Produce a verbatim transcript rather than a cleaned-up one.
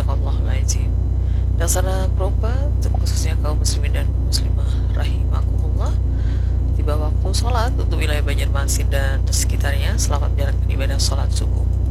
Sadaqallahul Dan sana perempuan, khususnya kaum muslimin dan muslimah rahimakumullah, tiba waktu sholat untuk wilayah Banjarmasin dan sekitarnya. Selamat menjalankan ibadah sholat subuh.